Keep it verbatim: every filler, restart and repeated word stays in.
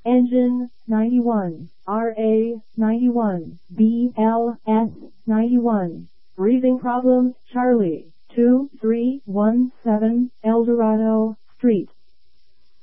Engine, ninety-one. R A, ninety-one. B L S, ninety-one. Breathing problems, Charlie, two three one seven, Eldorado Street.